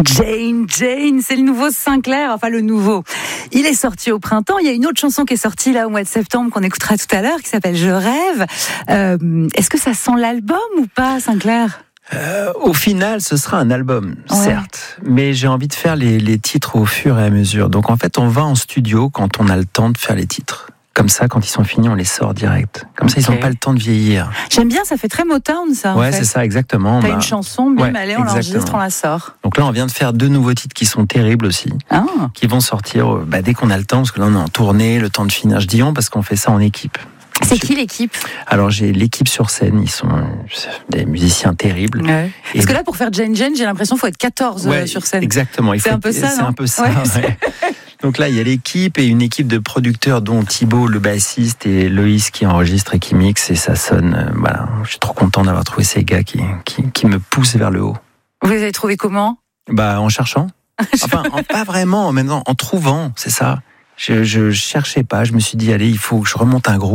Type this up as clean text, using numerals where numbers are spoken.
Jane, c'est le nouveau Sinclair, enfin le nouveau. Il est sorti au printemps, il y a une autre chanson qui est sortie là au mois de septembre qu'on écoutera tout à l'heure qui s'appelle Je rêve. Est-ce que ça sent l'album ou pas, Sinclair ? Au final, ce sera un album, certes, mais j'ai envie de faire les titres au fur et à mesure. Donc en fait, on va en studio quand on a le temps de faire les titres. Comme ça, quand ils sont finis, on les sort direct. Comme ça, ils n'ont pas le temps de vieillir. J'aime bien, ça fait très Motown, ça. Ouais, c'est ça, exactement. T'as une chanson, bim, allez, on l'enregistre, on la sort. Donc là, on vient de faire 2 nouveaux titres qui sont terribles aussi, qui vont sortir dès qu'on a le temps, parce que là, on est en tournée, le temps de finir. Je dis on parce qu'on fait ça en équipe. C'est qui l'équipe ? Alors j'ai l'équipe sur scène, ils sont des musiciens terribles. Ouais. Parce que là pour faire Jane, j'ai l'impression qu'il faut être 14 sur scène. Exactement, c'est un peu ça, c'est un peu ça. Ouais. Donc là il y a l'équipe et une équipe de producteurs dont Thibaut le bassiste et Loïs qui enregistre et qui mixe et ça sonne. Voilà, je suis trop content d'avoir trouvé ces gars qui me poussent vers le haut. Vous les avez trouvés comment ? En cherchant. Enfin pas vraiment, maintenant en trouvant, c'est ça. Je cherchais pas, je me suis dit allez, il faut que je remonte un groupe.